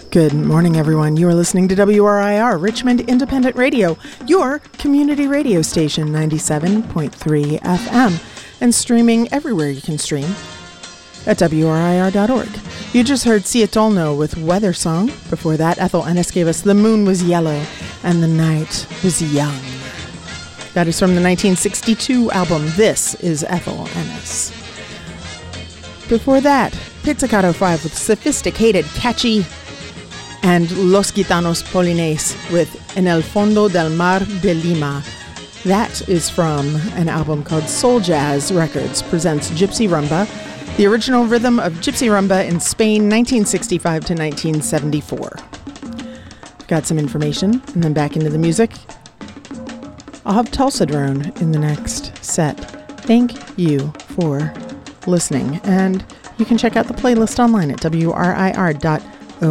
Good morning, everyone. You are listening to WRIR, Richmond Independent Radio, your community radio station, 97.3 FM, and streaming everywhere you can stream at WRIR.org. You just heard Sia Tolno with Weather Song. Before that, Ethel Ennis gave us The Moon Was Yellow and the Night Was Young. That is from the 1962 album, This is Ethel Ennis. Before that, Pizzicato 5 with Sophisticated, Catchy, and Los Gitanos Polines with En el Fondo del Mar de Lima. That is from an album called Soul Jazz Records presents Gypsy Rumba, the original rhythm of Gypsy Rumba in Spain, 1965 to 1974. Got some information, and then back into the music. I'll have Tulsa Drone in the next set. Thank you for listening, and you can check out the playlist online at WRIR.org.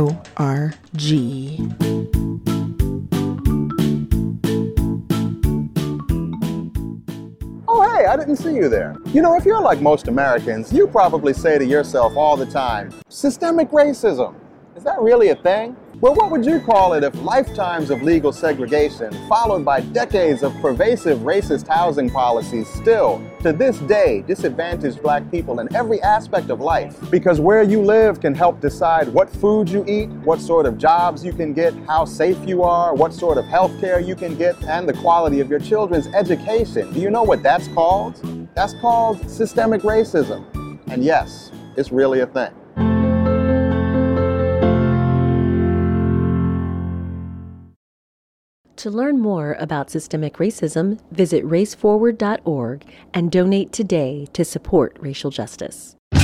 Oh, hey, I didn't see you there. You know, if you're like most Americans, you probably say to yourself all the time, systemic racism, is that really a thing? Well, what would you call it if lifetimes of legal segregation, followed by decades of pervasive racist housing policies, still, to this day, disadvantage black people in every aspect of life? Because where you live can help decide what food you eat, what sort of jobs you can get, how safe you are, what sort of health care you can get, and the quality of your children's education. Do you know what that's called? That's called systemic racism. And yes, it's really a thing. To learn more about systemic racism, visit raceforward.org and donate today to support racial justice.